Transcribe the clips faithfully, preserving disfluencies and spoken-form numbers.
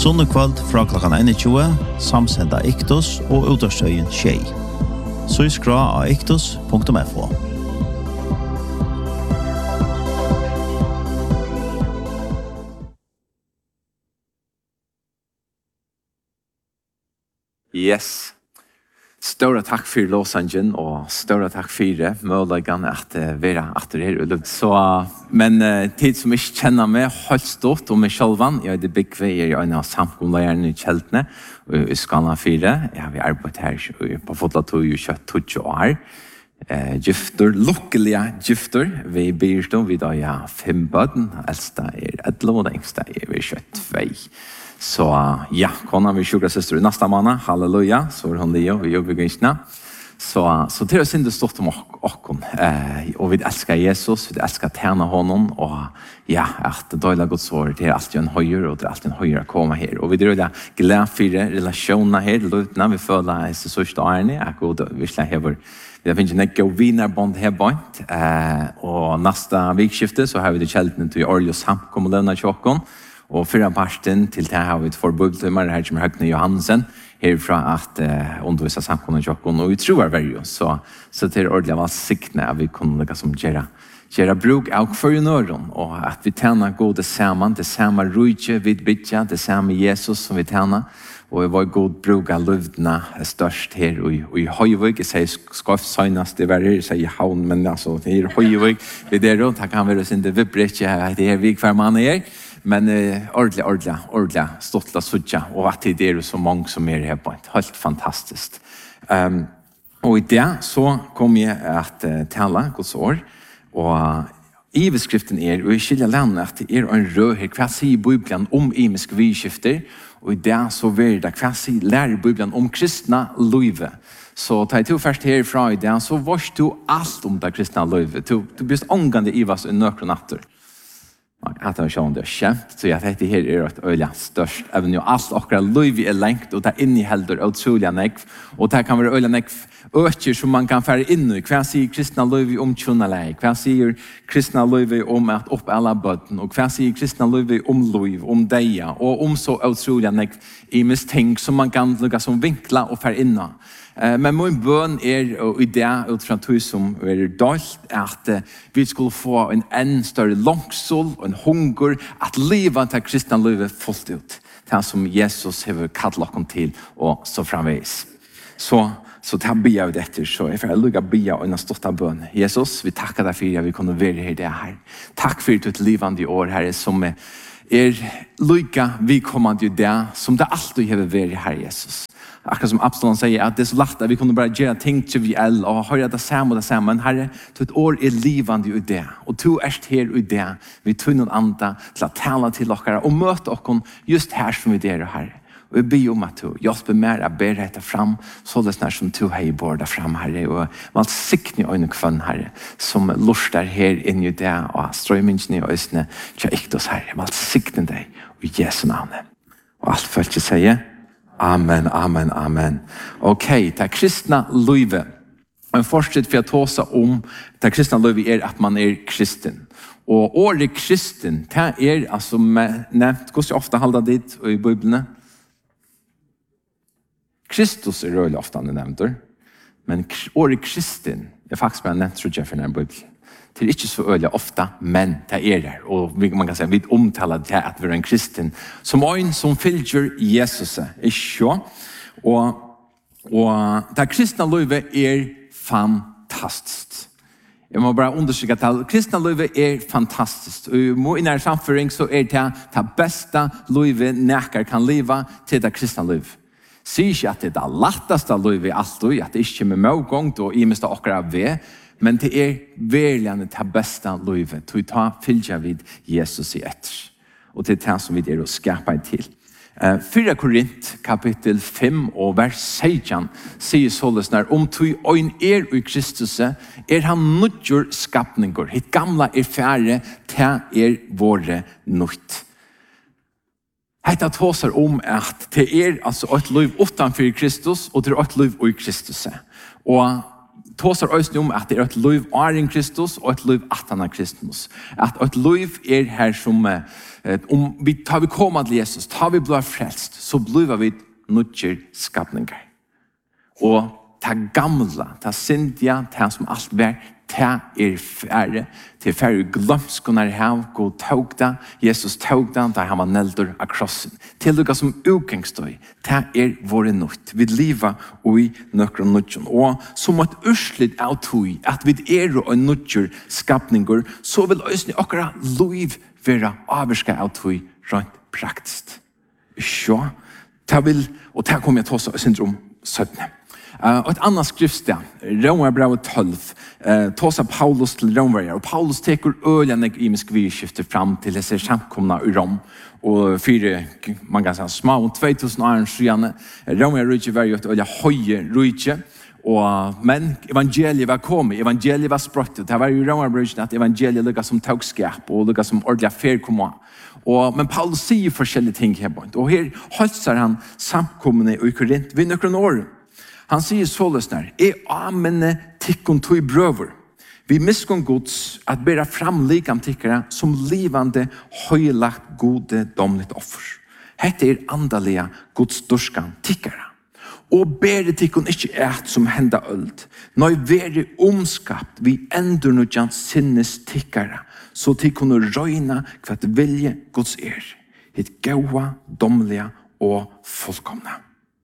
Sunnekvalt fra klokkan einogtjúgu, samsenda Iktus og utastøyen Tjei. Så skra av iktus punktum f o. Yes. Stora tack för låsangen och stora tack för det. Möjligen att vara att det är så men uh, tid som inte känner mig helt stort om mig självan. Jag är det big way är jag en samkomlärare i Kältne i Skala fyra. Jag har arbetat här på fotlatoj och kött tjugo år. Eh gifter luckliga gifter vi byrstå vi då ja fem barn. Äldsta är elva och yngsta är vi tjugotvå. Så ja, konan vi sjuka syster nästa månad. Halleluja. Så är hon Leo vi jobbar gynna. Så så det är synd det stort om och eh och vi älskar Jesus, vi älskar tjäna honom och ja, att dela Guds ord det är alltid en höjre och det är alltid en höjre att komma här. Och vi det är glad för relationerna här lutna vi följer i så större är god vi ska ha det finns en gå vinnarbond här bort eh och nästa vikskifte så har vi det Kältne till Orlos samkomlevnad tjockon. Och förra parten till det här har vi ett förbudtimmar här som Högne Johansen härifrån att eh, undervisa samkomna tjockon och vi tror väl så så det är ordentligt att sikna att vi kommer lägga som gera gera bruk av för nörden och att vi tjänar goda samman det samma rujje vid bitja det samma Jesus som vi tjänar och var god bruk av lövdna störst här och i, i Höjvik jag säger skaff senast det var det säger havn men alltså det är Höjvik vi där då kan vi det inte vibbretja det är vik för man är men eh, ordentligt, ordentligt, ordentligt stottla suttja och att det är så många som är här på ett helt fantastiskt. Um, och i det så kommer jag att uh, tala Guds ord och uh, i beskriften är och i skilja land att det är en röd här vad säger Bibeln om imisk vidskifter och i det så är det vad säger lär Bibeln om kristna livet. Så ta ett först härifrån i det så vars du allt om det kristna livet. Du, du blir ångande i vad en nökron natter. Att han sjön det skämt så jag vet det här är ett öliga störst även ju allt och liv är längt och det innehåller otroliga näck och det kan vara öliga näck öcher som man kan föra in i vad säger kristna liv om tjunalej vad säger kristna liv om att upp alla bötten och vad säger kristna liv om liv om deja och om så otroliga näck i misstänk som man kan lucka som vinkla och föra in. Uh, men min bön är och i det utifrån tog som är dolt att uh, vi skulle få en än större långsol och en hunger att leva till kristna livet fullt ut. Det som Jesus har kallat oss till och så framvis. Så så tar vi av detta så jag får lugga bia och en stotta bön. Jesus, vi tackar dig för att vi kunde vara här det här. Tack för ditt livande år här som är er lika vi kommande det som det alltid har varit här Jesus. Akkurat som Absalom säger att det är så lätt att vi kunde bara göra ting till vi är och höra det samma och det samma. Men Herre, ett år är livande i det. Och du är här i det. Vi tar någon andra till att tala till oss och möta oss just här som vi är här. Och vi ber om att du hjälper mer att bära detta fram så det snart som du har i båda fram Herre. Och man siktar i ögonen kvann Herre som lustar här in i det och strömningen i ögonen till Iktus Herre. Man siktar dig i Jesu namn. Och allt följt att säga amen, amen, amen. Okej, okay, det kristna livet. En fortsätt för att tåsa om det kristna livet är att man är kristen. Och året kristen, det är alltså nämnt, hur ska ofta hålla dit i Bibeln? Kristus är rörligt ofta nämnt. Men året kristen är faktiskt bara nämnt, tror jag, för den här Bibeln. Det är inte så öliga ofta, men det är det. Och man kan säga, vi omtalar det att vi är en kristen. Som en som följer Jesus. Ikke? Och, och det kristna livet är fantastiskt. Jag må bara undersöka att det kristna livet är fantastiskt. Och i min samföring så är det det bästa livet näkar kan leva till det kristna livet. Säg inte att det är det lättaste livet alltid, att det inte är med målgångt och i minsta åkra ved. Men det är verkligen det bästa livet. Vi tar fylja vid Jesus i ett. Och det är det som vi är att skapa till. Uh, Fyra Korint kapitel fem och vers sexton säger således när om du ein er i Kristus är han nutjur skapningur. Hitt gamla är färre, det är våre nytt. Hetta tåsar om att det är alltså ett liv utanför Kristus och det är ett liv i Kristus. Och tåsar øyne om at det er et liv av Kristus og et liv atan av Kristus. At et liv er her som, eh, om vi tar vi kommet til Jesus, tar vi blir frelst, så blir vi nødger skapninger. Og det gamle, det syndige, det som alt vær, det er færre, det er færre glømskunar her, God tog det, Jesus tog det, da han var neldur av krossen. Til det som utgangsstøy, det er våre nødt. Vi lever og i nøkker nødjon. Og som et urslit av tog, at vi er og nødjer skapninger, så vil øsne akkurat liv være avvarska av tog rent praktisk. Så, det vil, og det kommer jeg til å syndrom sytten. Uh, og et annet skriftsted, Romerbrevet tolv, uh, tåsa Paulus til Romerberg, og Paulus teker øljene i med skvirskiftet fram til disse samkomna i Rom, og fire, man kan si, små, og två tusen år siden, Romerberg rydde var jo et øye høye rydde, og, men evangeliet var kommet, evangeliet var sprøttet, det var jo Romerberg at evangeliet lukket som togskap, og lukket som ordentlig affær kom av. Og, men Paulus sier forskjellige ting her, og her holder han samkommende i Korint ved nøkron år. Han sier såles der, «Jeg amene tikkun tog brøver. Vi miskunn gods at bæra fram likam tikkere som livande høylagt gode domligt offer. Hette er andalega gods dorskan tikkere. Og bære tikkun ikkje eit som henda øld, nøy vere omskapt vi endurnudjan sinnes tikkere, så tikkun røyna kvat vilje gods er, hitt gaua, domliga og fullkomna.»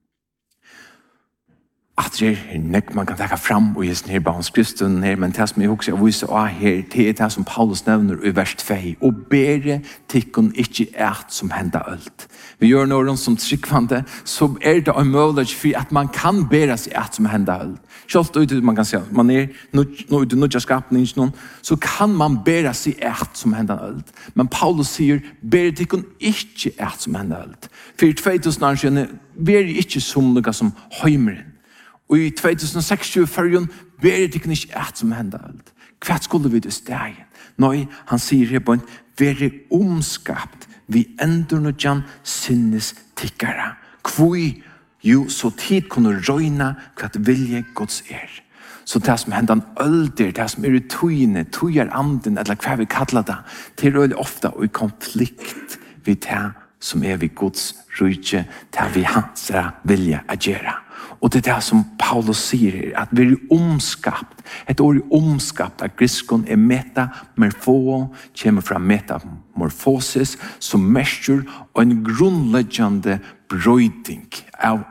At det er nek man kan taka fram og gjesten her bak skriften her, men det som jeg også viser av her, det er det som Paulus nevner i vers to, og bære tikkun ikkje eit som henda ølt. Vi gjør noen som tryggvande, så er det en mulighet for at man kan bære seg eit som henda ølt. Kjalt ut man kan si, man er ute nødja skapningen, så kan man bære seg eit som henda ølt. Men Paulus sier, bære tikkun ikkje eit som henda ølt. For två tusen år siden, bære ikkje som noe som høymeren. Og i två tusen og seksogtjúgu fyrjun ber det ikke et som henda alt. Hva skulle vi til stegen? Nei, han sier her på en være omskapt vi endurnudjan sinnes tikkara. Kvui jo så tid kunne røyna hva vilje Guds er. Så det som hender ølder, det som er i tøyene, tøyer anden, eller hva vi kallar det, det er ofta i konflikt vi det som er vi Guds rydje, det vi hans vilje å gjøre. Og det er det som Paulus sier, at vi er omskapt. Et ord er omskapt av griskon er metamorfo, kommer fra metamorfosis, som mestur og en grunnleggjande brøyding av,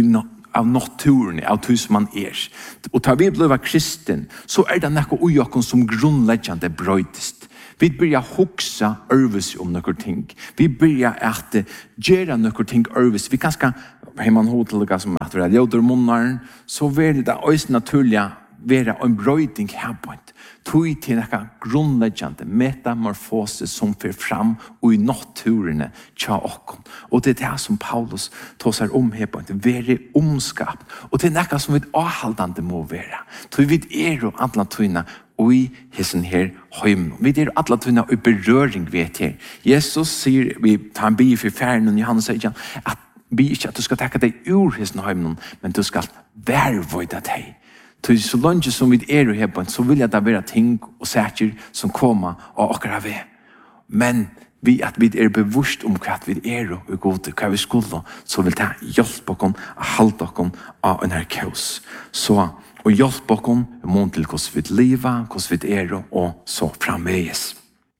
av naturen, av det som man er. Og da vi ble kristen, så er det noe ujokken som grunnleggjande brøydist. Vi börjar huxa örvis om några ting. Vi börjar att göra några ting örvis. Vi kanske har man hotliga som att vara ljuder munnar, så vill det ös naturliga vara en bröjting här på ett. Tog till några grundläggande metamorfoser som för fram och i naturen tja och. Och det är det som Paulus tar om här på ett. Vara omskapt. Och det är något som vi avhållande må vara. Tog vi är och alla tygna og i hessen her høym. Vi er alle tunna i berøring vet her. Jesus sier, vi tar en bi for færen, og Johannes sier at vi ikke at du skal takke deg ur hessen høym, men du skal vervøyda deg. Så langt som vi er her på, så vil jeg da være ting og sætjer som kommer av akkurat ved. Men vi at vi er bevusst om hva vi er og gode, hva vi skulle, så vil det hjelpe oss, halde oss av en her kaos. Så og hjelp oss mån til hvordan vi lever, hvordan vi er, og så framveges.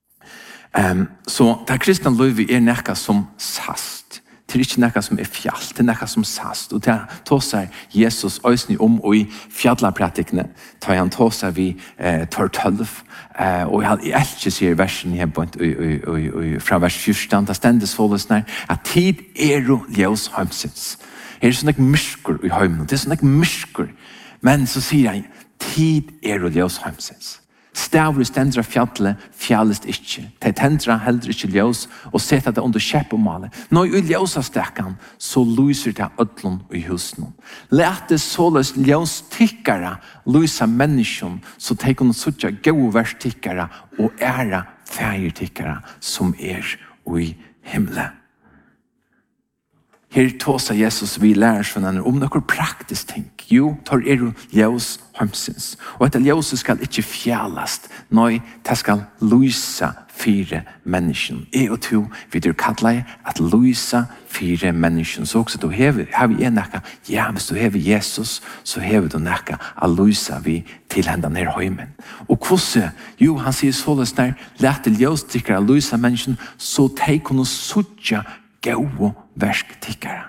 Um, så det kristne livet er noe som sast. Det er ikke noe som er fjall, det er noe som sast. Og det tåser Jesus øsning om, og i fjallarpratikene tar han tåser vi eh, tar tølv. Eh, og jeg elsker sier versen her på, og, og, og, og, fra vers fjorten, det stendes forløsner, at tid er jo ljøs heimsins. Det er sånn ikke mysker i heimen, det er sånn ikke mysker. Men så sier han, tid er og ljøs heimsins. Stavre stendra fjallet, fjallest ikkje. De tendra heller ikkje ljøs, og seta det under kjeppemalet. Når i ljøsa stekkan, så lyser det ødlån i husen. Lete såles ljøs tikkara, lysa menneskjon, så teik hun suttja gode vers tikkara, og æra feir tikkara, som er i himle. Her tåsa Jesus vi lærer sånn om noe praktisk ting. Jo, tar er jo ljøs hamsins. Og etter ljøset skal ikke fjallast. Nei, det skal lysa fire mennesken. Jeg og to vil du kalle at lysa fire mennesken. Så også du hever, har vi en nekka, ja, hvis du hever Jesus, så hever du nekka at lysa vi til hendene her høymen. Og hvordan? Jo, han sier såles der, lete ljøs tykker at lysa mennesken, så de kunne suttja gau versk tikkara.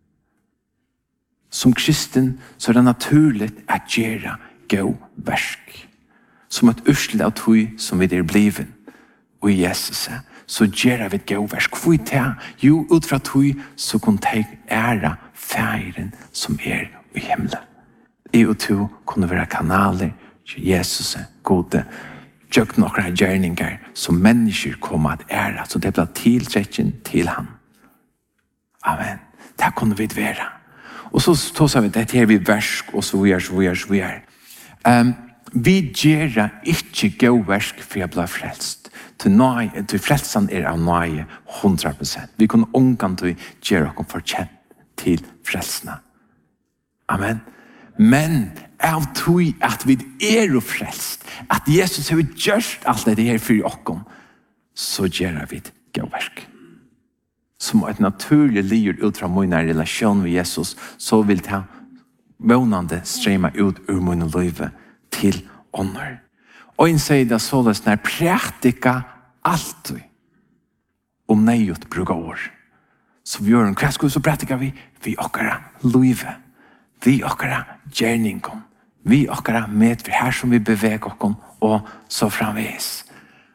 Som kristen så er det naturligt at gjøre gau versk. Som et ursel av tog som vi er bliven og i Jesus, så gjør vi gau versk. Hvor er det? Jo, ut fra tog så kunne de ære feiren som er i himmelen. Jeg og to kunne være kanaler til Jesus, gode, gjør noen gjerninger som mennesker kommer at ære, så det blir tiltrekken til ham. Amen. Det kunne vi være. Og så tåser vi dette her vi versk, og så vi er, så vi er, så vi er. Um, vi gjør ikke gå versk for jeg blir frelst. Til, nøye, til frelsen er av nøye hundre prosent. Vi kunne omgang til å gjøre oss fortjent til frelsene. Amen. Men av tog at vi er jo frelst, at Jesus har gjort alt det her for oss, så gjør vi gå versk. Som et naturlig liv ut fra min relasjon med Jesus, så vil det vånande strømme ut ur min liv til ånder. Og en sier det såles når praktika alltid om nøyot bruker år. Så vi gjør en hva skal vi så praktika vi? Vi okkara liv. Vi okkara gjerningen. Vi okkara med for her som vi beveger oss og så framvis.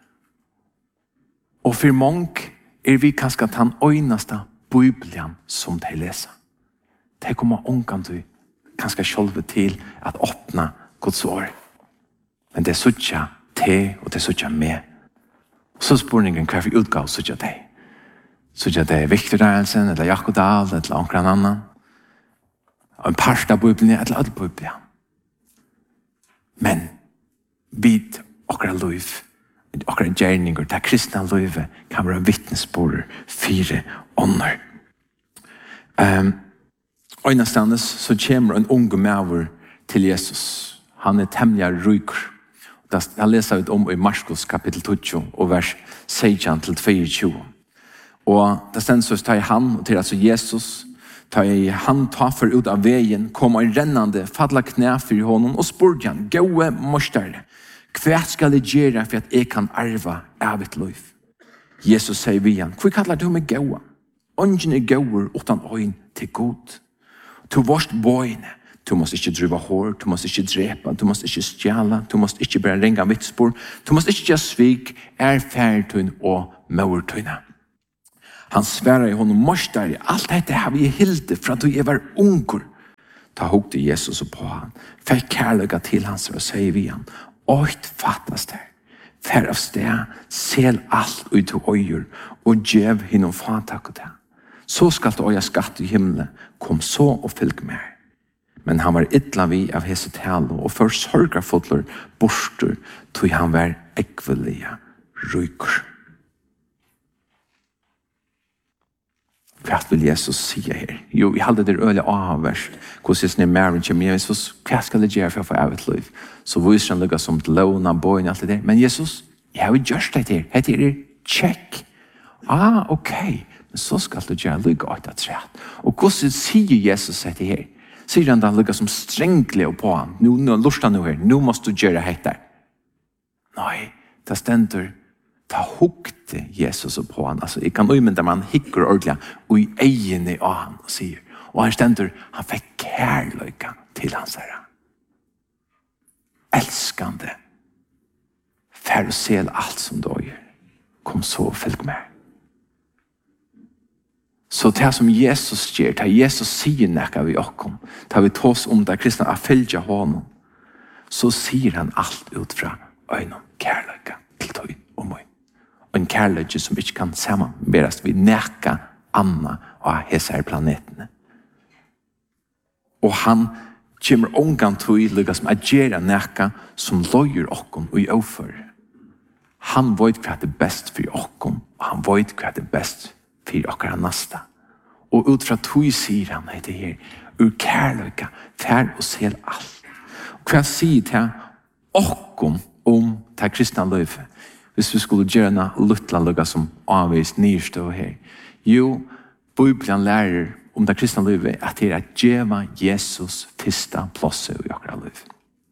Og for mange er vi kanskje den øyneste Bibelen som de leser. De kommer omgang til kanskje selv til at åpne Guds år. Men det er sånn te og det er sånn med. Og så spørningen hva for utgav sånn de. Sånn det er Victor Dahlsen, eller Jakob Dahl, eller omkring annen. En part av Bibelen, eller alle Bibelen. Men vid akkurat liv, akkurat gjerninger, det kristne livet kan være vittnesbord fire ånder. Um, og innanstandes så kommer en unge maver til Jesus. Han er temmelig ryker. Jeg leser ut om i Marskos kapittel to og vers seksten til tjueto. Og det stender så tar han og til altså Jesus, tar jeg han tafer ut av veien, kommer en rennende, fadla knæ for honom og spurte han, «Gåe mostare, hva skal jeg gjøre for at jeg kan arva av et liv?» Jesus sier vi han, «Hva kallar du meg gåa? Ongen er gåer utan øyn til god. Du vorst bøyne. Du måst ikke driva hår, du måst ikke drepa, du måst ikke stjala, du måst ikke bare ringa vitspor, du måst ikke gjøre svik, er færtøyn og maurtøyna.» Han sværer i honom, «Mostare, alt dette har vi hilde fra at du var ungur.» Ta hugte Jesus på han, fikk kærlega til hans og sier vi han, «Åt fattas der, fær av sted, sel alt ut til øyer, og gjev hinnom fatak det. Så skal du øye skatt i himmelen, kom så og fylg med.» Men han var ytla vi av hese tale, og for sorgafotler borster, tog han var ekvelige ryker. Hva vil Jesus si her? Jo, vi hadde det øyelig avvers, hvordan er det mer enn kjem, Jesus, hva skal jeg gjøre for å få av et liv? Så viser han lukket som til låna, bøyen, alt det der. Men Jesus, jeg har jo gjort det her. Hette er check. Ah, ok. Men så skal du gjøre lukket av det trett. Og hvordan sier Jesus dette her? Sier han da lukket som strenglig på han. Nå, nå lurer han nå her. Nå må du gjøre dette. Nei, det stender ta hukte Jesus på han. Altså, jeg kan umynda man hikker ordentlig og i egene av han og sier. Og han stender, han fikk kærløyka til hans herre. Elskande. Fær og sel alt som du gjør. Kom så og følg med. Så det som Jesus gjør, det Jesus sier nekka vi okkom, det vi tås om det kristne er følge honom, så sier han alt ut fra øynene kærløyka til tøy og møy. Og en kærløyke som ikke kan sammenberes vi nekka anna av hese her planetene. Og han kommer omgang til å lykke som agerer nekka som løyer okkom og i overfører. Han vet hva det er best for okkom, og han vet hva det er best for okkara nasta. Og ut fra tog sier han det her, ur kærløyka, fær og sel alt. Og hva sier til okkom om det kristne løyfe? Hvis vi skulle gjøre noe luttla lukka som avvist nyrstå her. Jo, Bibelen lærer om det kristne løyfe at det er at djeva Jesus fyrsta plåse i akkurat løyfe.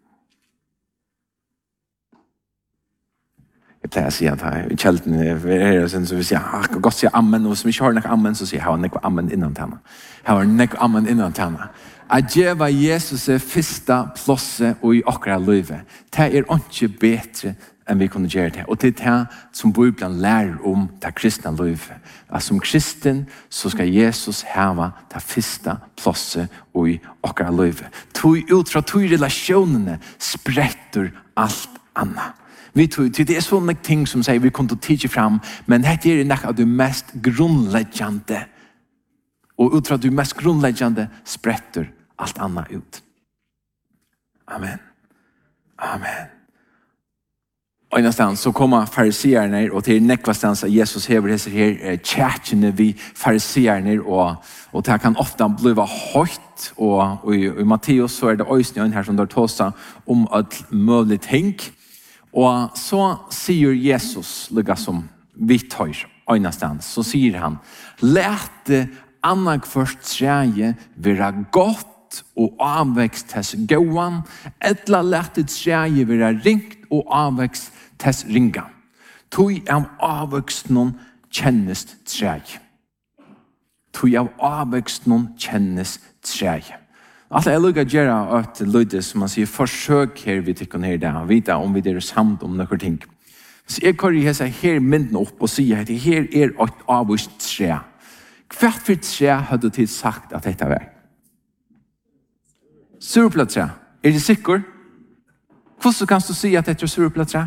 Jeg pleier å si at i kjelten er her, så vi sier, jeg kan godt si ammen, og hvis vi ikke har nekva ammen, så sier jeg, jeg har nekva ammen innan tjena. Jeg har nekva ammen innan tjena. At djeva Jesus er fyrsta plåse i akkurat løyfe. Det er ikke bedre enn vi kunne gjøre det. Og det er det som Bibelen lærer om det kristne løyfe. At som kristen så skal Jesus hava det fyrsta plåse i akkurat løyfe. Ut fra to relasjonene spretter alt annet. Vi tror, det er sånne ting som sier vi kommer til å tige fram, men dette er noe av det mest grunnleggende. Og ut fra det mest grunnleggende spretter alt annet ut. Amen. Amen. Og innanstans så kommer fariseerne, og til nekvastans at Jesus hever disse her tjertene vi fariseerne, og, og det kan ofte bli høyt, og, og i, i Matteus så er det øyne her som der tåser om at mulig ting. Og så sier Jesus, lukka som vi tar øynestans, så sier han, lete annak først treje være godt og avvekst tess gåan, etla lete treje være ringt og avvekst tess ringa. Tui av avvekst noen kjennes treje. Tui av avvekst noen kjennes treje. Alt jeg lukker å gjøre at lydet, som man sier, forsøk her vi tykker ned der, vite om vi er samt om noen ting. Så jeg kan jo seg her mynden opp og si at her er et avvist tre. Hva for tre hadde du tid sagt at dette var? Surplattre. Er det sikker? Hvordan kan du si at dette er surplattre?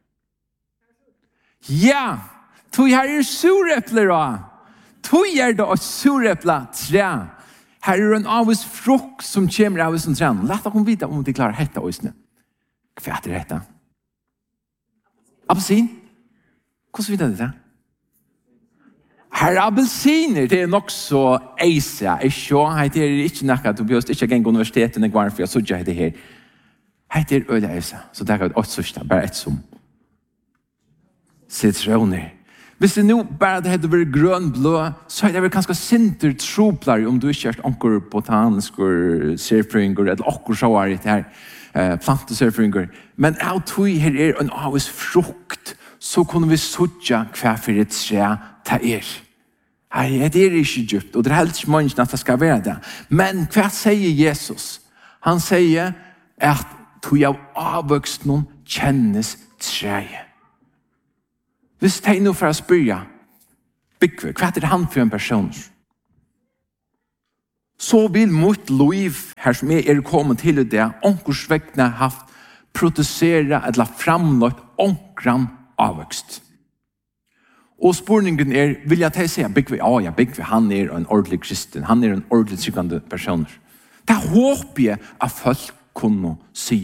Ja! Tog her er surepler da! Tog er det et sureplattre! Her er en avvis frukt som kommer av som trend. Lett dere vite om de klarer hette øysene. Hva er det dette? Appelsin? Hvordan vet du det? Her er appelsiner, det er nok så eise. Jeg ser, det er ikke noe, du behøver ikke gjenge universitetet, jeg var for jeg så ikke det her. Det er øyne eise, så det er et sørste, bare et som sitroner. Hvis det nå bare det hadde vært grønn blå, så er det vel ganske sinter troplar om du ikke er onker botanisker, serfringer, eller onker så er det her, eh, planteserfringer. Men av tog her er en avvis frukt, så kunne vi sutja hva for et tre det er. Hei, det er ikke djupt, og det er helt ikke mange at det skal være det. Men hva sier Jesus? Han sier at tog av avvokst noen kjennes treet. Hvis det er noe for å spørre, Bygve, hva er det han for en person? Så vil mot liv, her som jeg er kommet til det, onkersvekkene har haft produsere eller framlagt onkran avvokst. Og spurningen er, vil jeg til å si, Bygve, ja, ja, Bygve, han er en ordentlig kristen, han er en ordentlig tryggende person. Det håper jeg at folk kunne si.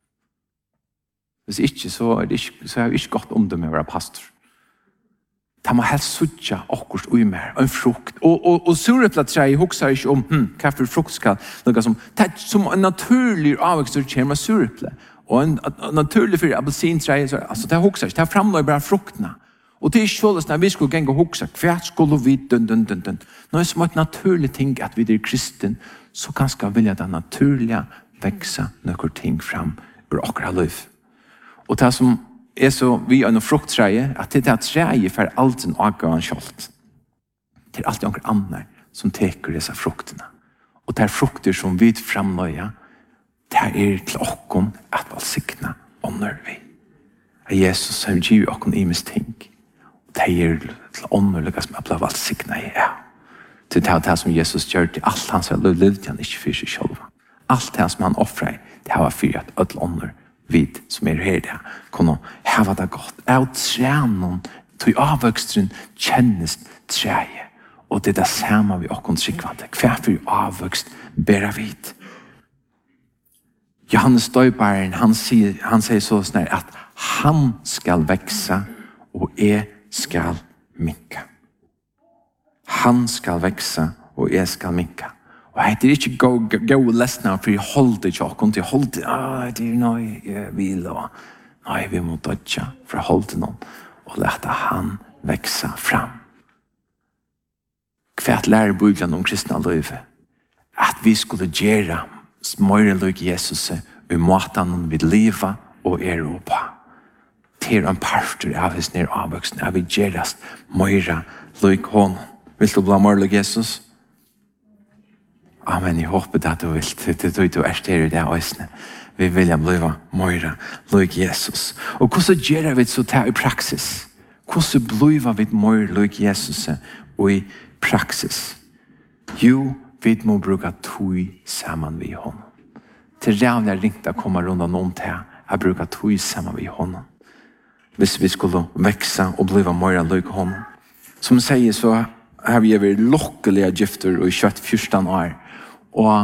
Hvis ikke, så er det ikke, så er det ikke godt om det med å være pastor. Det må helst sutja akkurat ui mer, en frukt. Og, og, og sureplattrei hokser ikke om, hm, hva for frukt skal, noe som, det er som en naturlig avvekst som kommer med sureple. Og en, en naturlig for appelsintrei, altså det hokser ikke, det framløy bare fruktene. Og det er ikke sånn at vi skulle gjenge og hokse, hva skulle vi, dun, dun, dun, dun. Nå er det som et naturlig ting at vi er kristen, så kanskje vilja det naturlige vekse noen ting fram ur akkurat liv. Og det som er så vi er noen frukttreie, at det er treie for alt en avgående kjolt. Det er alltid noen andre som teker disse fruktene. Og det er frukter som vi framløyer, det er til åkken at valsikne ånder vi. At Jesus har givet åkken i mis ting. Det er til ånder lykkes som er valsikne i ja. Det er det som Jesus gjør til alt hans liv, levde han ikke for seg selv. Alt det som han offrer, det har fyrt at ånder vid som er her der, kunne hava det godt. Av trænen, til avvøkstren, kjennes treje. Og det er det samme vi åkken tryggvande. Hva for avvøkst bæra vid? Johannes Døybaren, han sier, han sier så snart at han skal veksa og jeg skal minka. Han skal veksa og jeg skal minka. Og det er ikke gå, gå lesna for jeg holder ikke åkken til holder, ah, det er nøy, jeg vil, og nei, vi må dødja for å holde noen, og lette han veksa fram. Hva lærer Bibelen om kristna livet? At vi skulle gjøre smøyre løg Jesus i måten vi lever og er på. Til en parter av hans nere avvøksne, at vi gjøres møyre løg hånd. Vil du bli møyre løg Jesus? Amen, jeg håper at du vil. Det er du er der i det øsne. Vi vil bli møyre løg Jesus. Og hvordan gjør vi så det i praksis? Hvordan blir vi møyre løg Jesus i praksis? Jo, vi må bruke tog sammen ved honom. Til rævlig ringt å komme rundt om til å bruke tog sammen ved honom. Hvis vi skulle vekse og bli mer løg honom. Som sier så har vi vært lokkelige gifter og kjøtt fjorten år. Og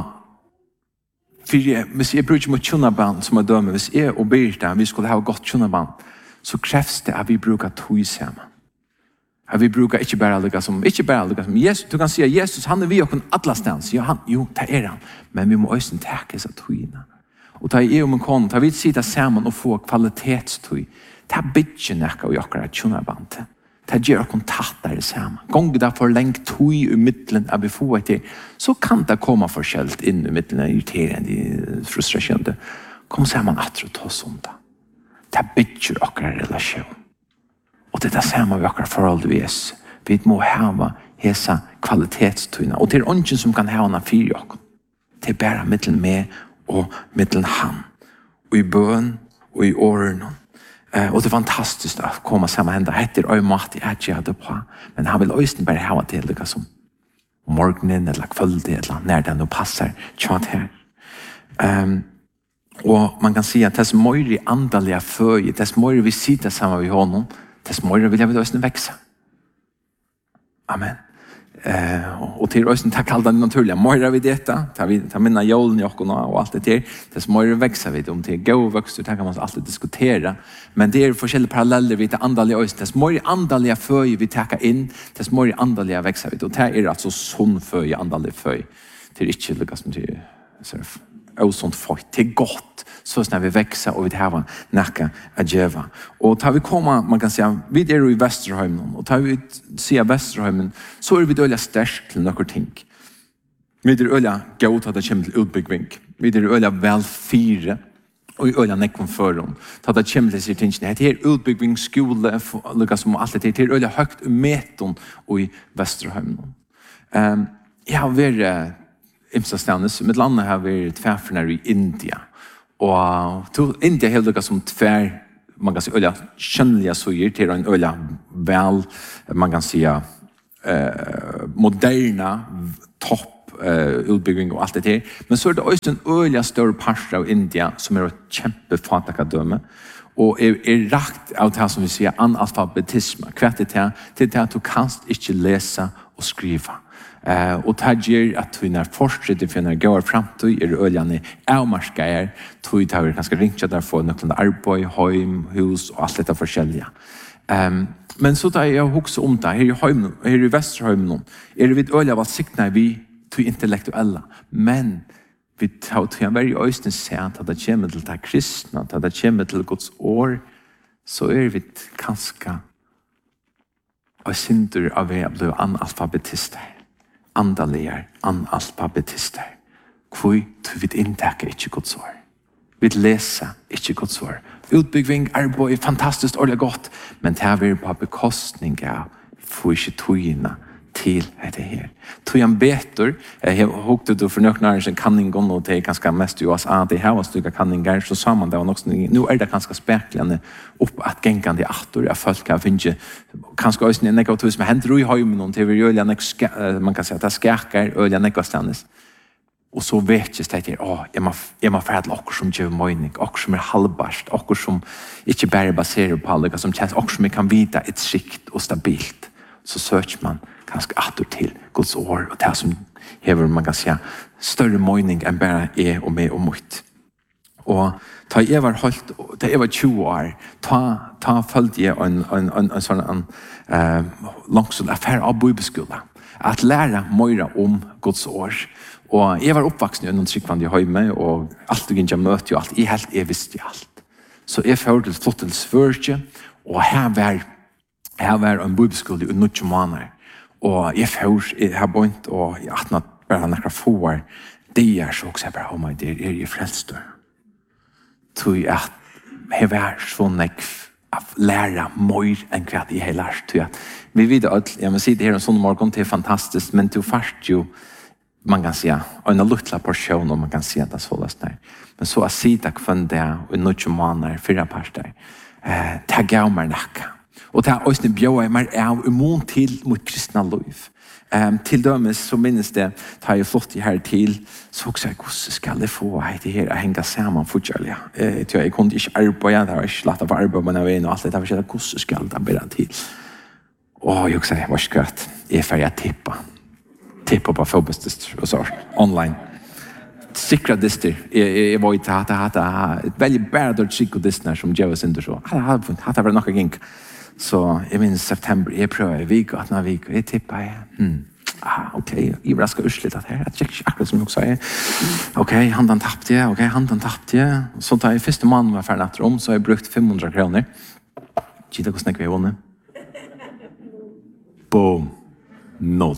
for, hvis jeg bruker mot kjønneband som er dømme, hvis jeg og Birta vi skulle ha godt kjønneband, så kreves det at vi bruker tog sammen. At vi brukar ikke bare lika som, ikke bare lika som Jesus. Du kan si at Jesus, han er vi og alle stans. Ja, han, jo, det er han. Men vi må også takke seg togene. Og ta i og min kone, ta vi sitte sammen og få kvalitetstog. Det er bygget nekka og jokkara tjunabante. Det gjør kontakter sammen. Gånger det for lengt tog i middelen av vi får etter, så kan det komme forskjellt inn i middelen av irriterende, frustrasjoner. Kom sammen at du tar sånn da. Det bygger okkara relasjon. Og det er det samme vi akkurat forhold til Jesus. Vi må hava hesa kvalitetstøyene. Og det er ingen som kan hava fire oss. Det er bare mittelen med og mittelen han. Og i bøn og i årene. Uh, og det er fantastisk å komme sammen henne. Det er øye mat jeg ikke hadde på. Men han vil også bare hava til det som morgenen eller kvöldet eller når det nå passer. Tjat her. Um, og man kan si at det er mer andalige føje. Det er mer vi sitter sammen med honom. Det smøyre vil jeg vil også vekse. Amen. Eh, og til også takk alt det naturlige. Møyre vi dette, ta, vi, ta minna jålen i okkona og alt det til. Det smøyre vekse vi om til gå vokster, det kan man alltid diskutere. Men det er forskjellige paralleller vi til andalige også. Det smøyre andalige føje vi takker inn, det smøyre andalige vekse vi. Og det er altså sånn føje, andalige føje. Det er ikke lykkes som til surf. Og sånt folk. Det er godt. Så snart vi växer och vi har näka att göra. Och tar vi komma, man kan säga, vi är i Västerhöjmen. Och tar vi se Västerhöjmen så är vi öliga stärkt till några ting. Vi är öliga gått att det kommer till utbyggning. Vi är öliga väl fyra. Och i öliga nekon för dem. Ta det kommer till sig tingene. Det är utbyggning, skola, lika som allt det. Det är öliga högt meton och i Västerhöjmen. Um, jag har varit imsa stannes. Med landet har vi tvärförnär i India. Og til India helt lukket som tvær, man kan si øyla kjønnelige søyer til en øyla vel, man kan si uh, moderne topp uh, utbygging og alt det til. Men så er det også en øyla større part av India som er et kjempefatakadømme og er, er rakt av det som vi sier analfabetisme. Hva er det til? Det er det at du kan ikke lese og skrive. Uh, og det gjør at vi når fortsetter for når går frem til er øljene avmarskere, tog tar vi ganske ringt der for noen arbeid, heim, hus og alt dette forskjellige. Um, men så da jeg også om det, her i, heim, her i Vesterhøymen, er vi øyne av at sikne vi til intellektuelle, men vi tar til en veldig øyne se at det kommer til det kristne, at det kommer til Guds år, så er vi ganske og synder av å bli analfabetister. Andalier, analfabetister. Hvor du vil inntakke ikke Guds ord. Vi leser ikke Guds ord. Utbygging, arbeid, fantastisk ordentlig godt, men det er vi på bekostning av for ikke togene til dette her. Togen beter, jeg hukte du for nøknere sin kanningen, og det er ganske mest i U S A, det her var stykker kanninger, så sa man det var nok sånn, nå er det ganske spekler opp at gengene de atter av folk har finnet, kanskje også en negativ som hender i høymen, til vi gjør man kan si at det skjerker, øyelig negativstandes. Og så vet jeg stedet, å, jeg må, jeg må fære til okkur som gjør møyning, okkur som er halvbarst, okkur som ikke bare baserer på alle, som kjennes, okkur som kan vite et sikt og stabilt. Så søker man ganske atter til Guds år, og det som hever, man kan si, større møyning enn bare jeg og meg og mot. Og da jeg var holdt, da jeg var tjue år, ta, ta følte jeg en, en, en, en sånn en, uh, langsom affær av bibelskolen. att lära mer om Guds år. Och jag var uppvuxen i en tryggvande hemma och allt och inte möte och allt. Jag helt jag visste allt. Så jag förde till flott till Sverige och här var här var en bibelskola i några månader. Och jag för jag har börjat och jag har bara några få år. Det är så också bara om det är ju frälst. Tror jag att jag var så nekv att lära mer än vad jag har lärt. Vi vet att jag måste säga det här en sån morgon det är fantastiskt men du fast ju man kan säga en liten portion om man kan säga det så där. Men så att sida kvann det och några månader fyra parter. Eh ta gav mig nacka. Och det är också bjöd mig är immun till mot kristna liv. Um, till dömes så minns det tar jag flott i här till så också jag gosse ska det få det här att hänga samman fortfarande. Eh jag jag kunde inte arbeta där och slatta för arbete men jag vet och allt det där så gosse ska det bara till. Och jag säger vad ska jag är för jag tippa. Tippa på fotbollsdist och så online. Sikra dister. Jag var inte att ha ett väldigt bättre psykodistner som Jehovas inte så. Han har haft det några gånger. Så jag minns september, jag prövar en vik och att några vik, jag tippar jag. Mm. Ah, okej, okay. Jag ska urslit att här, jag tycker akkurat som jag också säger. Okej, okay, handen tappte jag, okej, okay, handen tappte jag. Så tar jag första månaden var färdig efter om, så har jag brukt femhundra kronor. Gita, hur snackar vi vunnit? Boom. Noll.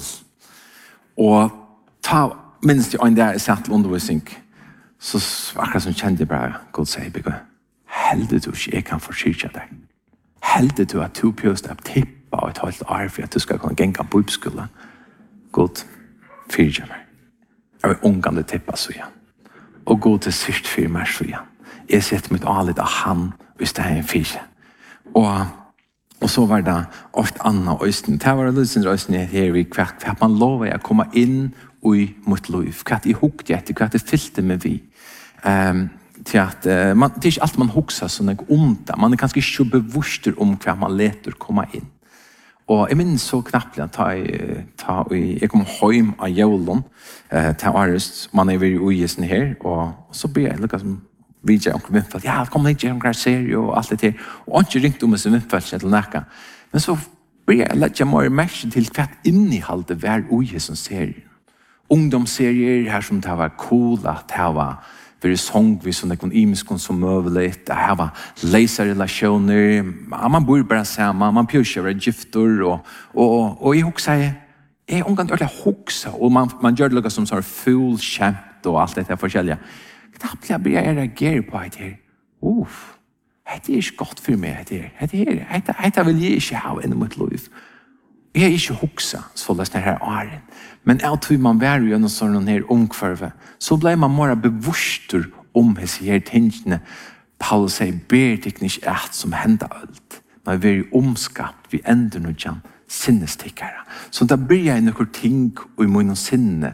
Och ta, minst jag en där i satt undervisning, så akkurat som kände jag bara, God säger, bygga, heldig du inte, jag kan förkyrka dig. Heldig du att du pjøst att tippa och ett halvt år för att du ska kunna gänga på uppskolan. God, fyrtja mig. Jag vill ungande tippa så igen. Och god till sist fyra mig så igen. Jag sätter mitt alit av han hvis det är en fyrtja. Och, och så var det ofta Anna och Øysten. Det var Lysens Øysten her i kvart. For at man lover å komme inn i mot liv. Kvart i hukte etter, kvart i fylte med vi. Um, till att uh, man det är inte allt man huxar som är onda. Man är kanske inte bevisst om vad man letar komma in. Och jag minns så knappt att ta i ta i jag kom hem av julen eh till August man är väl ojesen här och så blir jag liksom vi jag kom för ja kom inte en serie och allt det där och inte ringt om så mycket för till näka. Men så blir jag lägga mer mesh till kvart innehåll det var ojesen serie. Ungdomsserier här som det var coola det var för sång vi som det kon imiskon som möjligt det här var läsa relationer man bor bara samman man pjusar gifter och och och jag också är är ungant att huxa och man man gör det som så full champ och allt det där forskjelliga knappt jag blir reagera på det här uff det är inte gott för mig det här det här det det vill jag inte ha i mitt liv jag är inte huxa så läs det här åren men allt hur man var ju en sån här omkvarve så blir man mer bevisst om hur här tingene Paulus säger ber teknisk ärt som händer allt man är ju omskapt vi ändrar nu igen sinnestickare så där blir jag några ting och i min sinne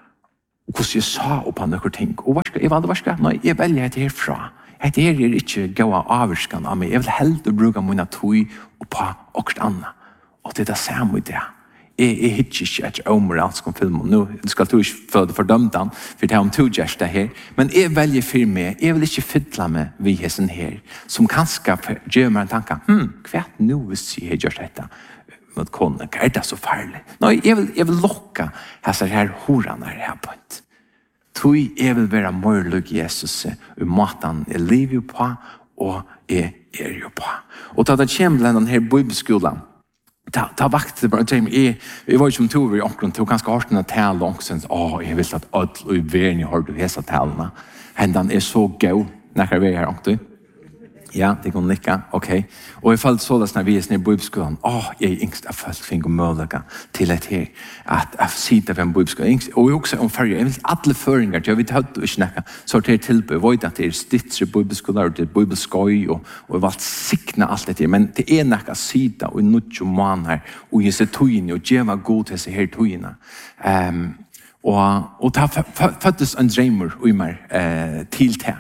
och hur jag sa på några ting och vad ska jag vad ska nej jag väljer det härifrån det är ju inte gåa avskan av mig jag vill helt bruka mina tog och på och annat och det är samma med det Jeg er ikke et omoralsk om filmen. Nå skal du ikke føle fordømt den, for det er om to gjørs det her. Men jeg velger for meg, jeg vil ikke fylle med vi hessen her, som kanskje gjør meg en tanke, hm, hva er det nå hvis jeg gjør dette mot kone? Er det så farlig? Nei, jeg vil, jeg vil lukke hese her horene her på et. Tror jeg vil være morlig Jesus og måten jeg lever jo på, og jeg er jo på. Og da det kommer denne her bibelskolen, Ta ta vakt det bara till mig. Jag var ju som tog vi omkring tog ganska hårt när tal långt sen. Åh, jag visste att all i världen har du hesa talna. Händan är så go när vi är omkring. Ja, det går nicka. Okej. Och i fall så där när vi är snä bibelskolan. Åh, jag är yngst av fast fick möjliga till att här att att sitta på en bibelskola. Och också om för jag vill alla föringar jag vet att du snacka så till till avoid att det är stitcher bibelskola och det bibelskoj och och vart sikna allt det men det är näka sida och nutjo man här och ge sig tojen och ge var god till sig här tojena. Ehm och och ta föddes en dreamer och mer eh till det.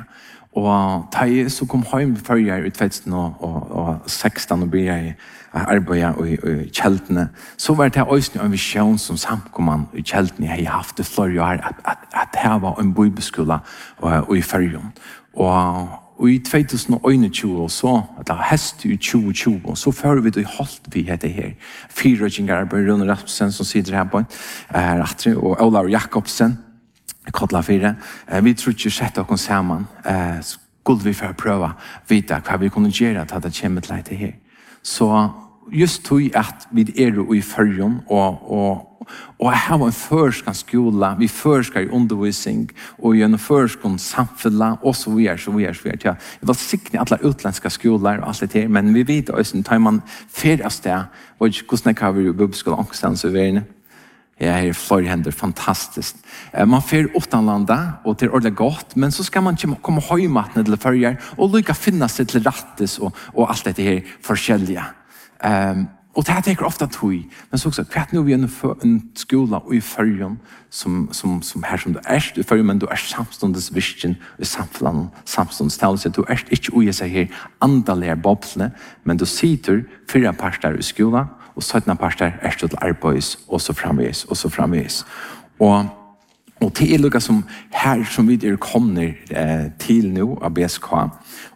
Och ta så kom hem för jag ut festen och och sexton och började arbeta och i Kältene så var det också en vision som samkomman i Kältene har haft det flera år att att att här var en bibelskola och i Färjön och og i tjugohundratjugo så, at det var hest i tjue tjue, så fører vi det i holdt vi heter her. Fyrrøkjengar, Rune Rasmussen som sitter her på, er Atre, og Olav Jakobsen, Kodla fire. Vi tror ikke sett dere sammen, skulle vi få prøve vite hva vi kunne gjøre til at det kommer til det her. Så just tog at vi er i førjen, og, og Og jeg har en førskan skola, vi førskar i undervisning, og i en førskan samfunnet, og så vi er, så vi er, så vi er. Ja, jeg vil sikne alle utländska skolar og alt det her, men vi vet også, tar man fer av sted, og ikke hvordan jeg har vi i bibelskolen ångstens i verden. Ja, her er flere hender, fantastisk. Man fer utenlandet, og det er ordentlig godt, men så skal man ikke komme høymattene til førjer, og lykke finne seg til rattes, og, og alt det her forskjellige. Um, Og det tenker ofta tog, men så også, hva er nu vi er en skola i førjen, som, som, som her som du er i førjen, men du er samståndes visken i samfunnet, samståndes talelse, du er ikke ui seg her andalige boblene, men du sitter fyra parter i skola, og syttende parter er til arbeids, og så framvis, og så framvis. Og Og det er lukket som her som vi er kommet eh, til nå av B S K, og,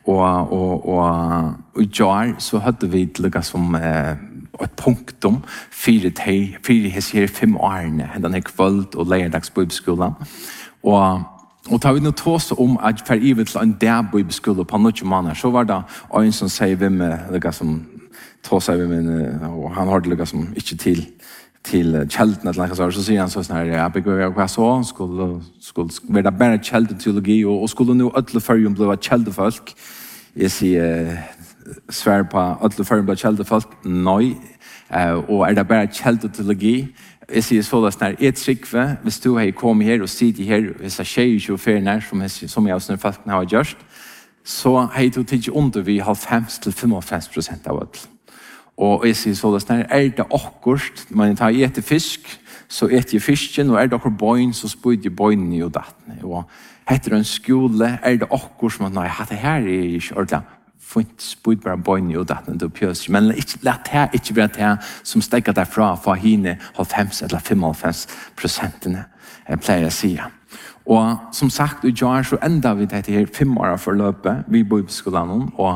og, og, og i jar så hadde vi lukket som eh, et punktum, fire, te, fire her fem årene, denne kvöld og leierdags bibelskolen. Og Og tar vi nå tås om at for ivet til en dag bibelskole på noen måneder, så var det en som sier vi med, lukket som tås vi med, og han har det lukket som ikke til, til kjelden eller noe sånt, så sier han så sånn her, jeg begynner hva så, skulle, skulle være det bare kjeldeteologi, og, og skulle nå ødle førjen bli kjeldefolk. Jeg sier, svær på ødle førjen bli kjeldefolk, nei, og er det bare kjeldeteologi? Jeg sier så at når jeg trykker, hvis du har kommet her og sitter her, hvis jeg skjer ikke ferien som, som jeg og sånne folk har gjort, så har jeg to tidlig under vi halvfems til femogfems prosent av alt. Og jeg sier så at når er det akkurat, når jeg tar etter fisk, så etter jeg fisken, og er det akkurat bøyen, så spyr jeg bøyen i og dattene. Og heter en skole, er det akkurat som at nei, det her er ikke ordentlig, fint spyr bare bøyen i og dattene til pjøs. Men lett her ikke være det som stekker derfra for henne halvfems eller femogfems prosentene, jeg pleier å si. Og som sagt, i jar så enda vi dette her fem år for løpet, vi bor i skolen, og,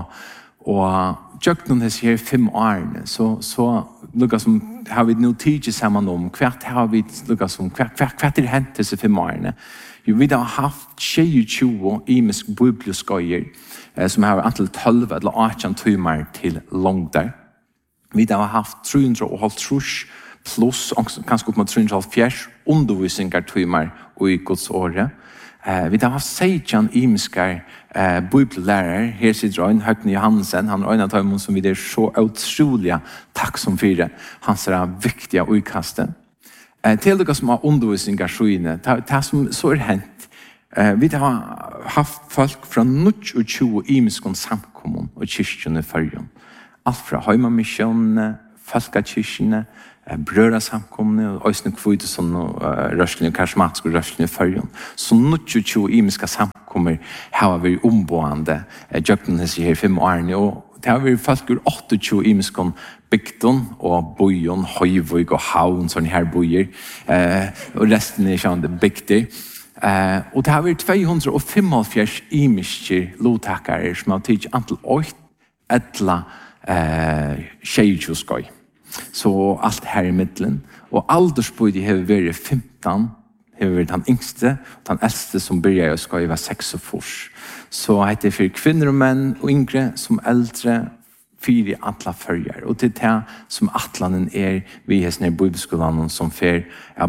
og Jøkken hans her fem årene, så, så lukket som, har vi nå tidlig sammen om, hva har vi lukket som, hva, hva, hva er det hendt disse fem årene? Jo, vi har haft tjueogtjue imisk bibelskøyer, eh, som har antall tolv eller atten timer til longder. Vi har haft tre hundre og halvtrus pluss, kanskje opp mot tre hundre og halvfjerds undervisninger timer i Guds året. Uh, vi har haft seitjan imiskar uh, bibellærere. Her sitter Øyne Høgne Johansen. Han er en av dem som vi er så utrolig takk som fire. Han er viktige utkastet. Uh, til dere som har undervisninger skyene, det som så er hent. Uh, vi har haft folk fra tjue imiskon samkommun og kyrkjene i Førjen. Alt fra Høymamisjonene, Folkekyrkjene, brøra samkomne, og òsne kvite sånn røslinje, karismatiske røslinje i Førjen. Så tjue imiske samkommer har vært omboende Jøkken hans her fem årene, og det har vært folk ur tjueåtte imiske bygden og bojen, Høyvøy og Havn, sånne her bojer, eh, og resten er sånn bygder. Eh, og det har vært to hundre og femogfjerds imiske lovtakere som har tidlig antall åt etla eh, tjejtjuskøy. Så alt her i middelen. Og aldersbøyde har vært femten, har vært den yngste, og den eldste som begynner å skal være seksogfyrre. Så heter det for kvinner og menn og yngre som eldre, fire atla førjer. Og til det som atlanen er, vi har sånne bibelskolen som fer,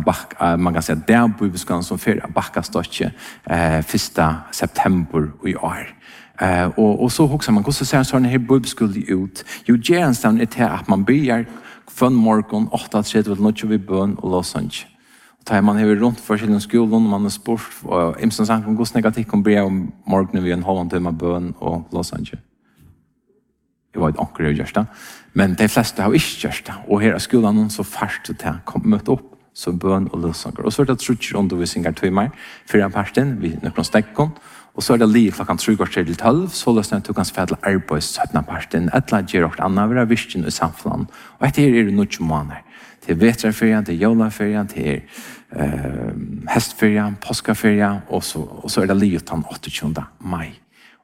man kan si at det er bibelskolen som fer av Bakkastotje eh, første september i år. Uh, og, og så hokser man, hvordan ser sånne her bibelskole ut? Jo, gjerenstavn er til at man begynner for morgen, åtte tretti, og nødt vi bøn og låsange. Og da er man her rundt forskjellige skolen, og man er spurt, og imsen sang, hvordan negativt kan begynne om morgenen vi en halvandet time bøn og låsange. Det var et anker jeg gjør det. Men de fleste har ikke gjort det. Og her er skolen så fast til å komme møte opp, så bøn og låsanger. Og så er det trutcher undervisninger timer, før en parten, vi nøkker stekken, og så er det liv klokken tre går til tolv, så løsner du kan spille arbeid syttende parten, et eller annet gjør noe annet, være visken i samfunnet. Og etter her er det noen måneder. Det er vetraferien, det er jolaferien, det er uh, hestferien, påskaferien, og så, og så er det liv den åttiende mai.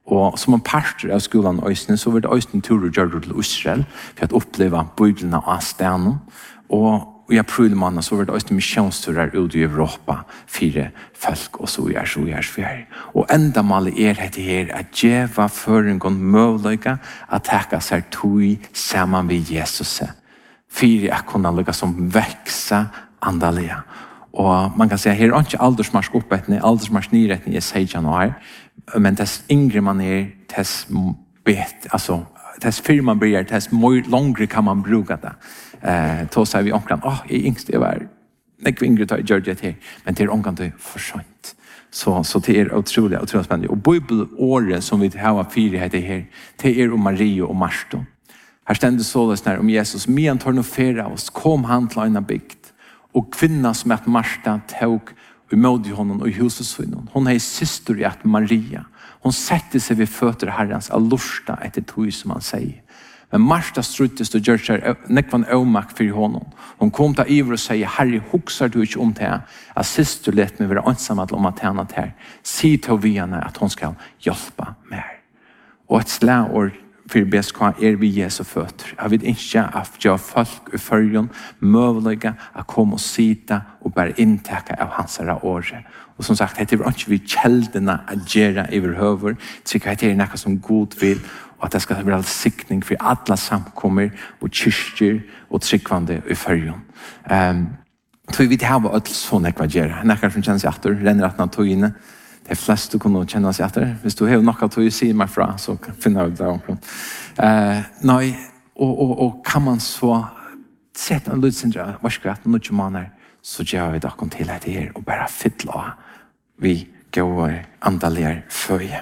Og som en parter av skolan Øysten, så var det Øysten tur og gjør til Israel for å oppleve Bibelen av stenen. Og i april måned så var det Øysten misjonsturer ut i Europa, fire folk og så gjør, så gjør, så gjør. Og enda malet er dette her, at djeva for en gang mulighet at takke seg tog sammen med Jesus. Fire at kunne lykke som vekse andalige. Og man kan si at her er ikke aldersmarsk oppettende, aldersmarsk nyrettende er seksten år, men dess yngre man er, dess bet, altså, dess før man blir, dess mer långre kan man bruke det. Eh, då säger vi omkring, åh, oh, jag är yngst, jag var jag yngre tar jag det här, men det är omkring det för sent. Så, så det är otroligt, otroligt spännande. Och bibelåret som vi har fyra det här, det är om Maria och Marsta. Här ständer så det om Jesus, men tar nog färra oss, kom han till en bygd. Och kvinna som att Marsta tog i möde honom och i huset honom. Hon är syster i att Maria. Hon sätter sig vid fötter Herrens allusta efter tog som han säger. Men Marsta struttest og gjør seg nekvann øvmakt for honom. Hon kom til Iver og sier, Herre, huksar du ikke om det? At sist du let meg være ansammet om at henne til. Si til vi henne at hun skal hjelpe mer. Og et slagord for B S K er vi Jesu føtter. Jeg vil ikke at jeg folk i følgen mulige å komme og sita og bare inntekke av hans året. Og som sagt, det er ikke vi kjeldene å gjøre i høver, så det er noe som Gud vil, og at det skal være sikning for alle samkommer og kyrkjer og tryggvande i følgen. Um, så vi har vært sånn jeg gjør. Noen som kjenner seg etter, renner at han tog inne. De fleste kunne kjenne seg etter. Hvis du har noe til å si meg fra, så finner jeg det omkring. Uh, nei, og, og, og kan man så sette en lydsindre, hva skal jeg at noen måneder, så gjør vi da kom til dette her, og bare fytle vi går andalige føye.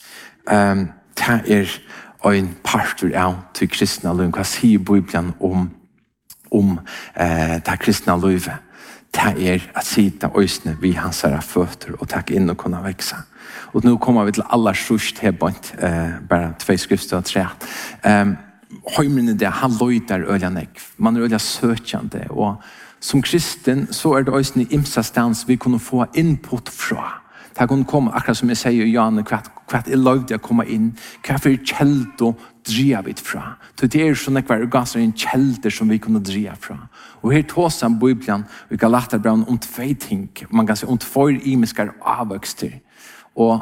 Um, det er en parter av til kristne liv. Hva sier Bibelen om, om eh, det kristne livet? Det er at sitte øsne vi hans herre føtter og takke inn og kunne vekse. Og nå kommer vi til aller størst her på eh, bare tve skrifter og tre. Um, Høymene det, han løyder øyne jeg. Man er øyne søkjende. Og som kristen så er det øsne i imsa stans vi kunne få input fra. Det kunne komme, akkurat som jeg sier i Janne, hva, hva er lov til å komme inn, hva for kjeld og drev ut fra. Så det er sånn at hver gasser en kjelder som vi kunne drev fra. Og her tås han Bibelen, og Galaterbraun om tve ting, man kan si om tve imiskere avvøkster. Og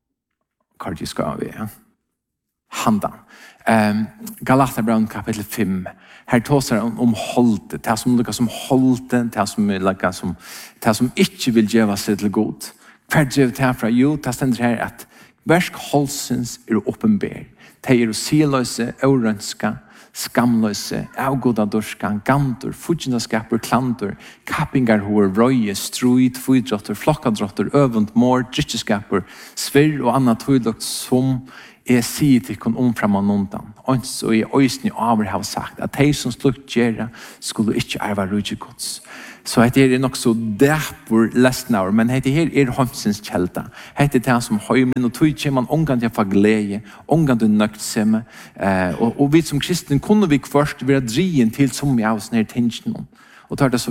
hva er det skal vi, ja? Handan. Um, Galaterbraun kapitel fem. Her tås han om holdet, det som lukker som holdet, det som lukker som, det som ikke vil gjøre seg til god. Hva er det herfra? Jo, det stender her at versk holdsens er oppenber. Det er å siløse, øvrønska, skamløse, avgodadorska, gantor, fudgendaskaper, klantor, kappingar, hår, røye, struid, fudrotter, flokkadrotter, øvund, mår, dritteskaper, svirr og annet tøylukt som jeg sier til kun omfram og undan. Og jeg øysen i over har sagt at de som slukt gjøre skulle ikke arve rydgjegods. Så dette er nok så derfor lesnavr, men dette her er homsens kjelda. Dette er det som høymen, og tog kommer man omgang til å få glede, omgang til nøgtsemme. Eh, og, og vi som kristne kunne vi først være drien til som vi av oss nere tingene. Og tar det så